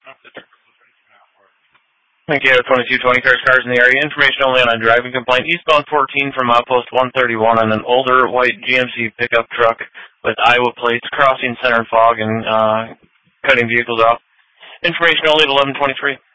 Thank you. 2220 cars in the area. Information only on a driving complaint. Eastbound 14 from outpost 131 on an older white GMC pickup truck with Iowa plates crossing center fog and cutting vehicles off. Information only at 1123.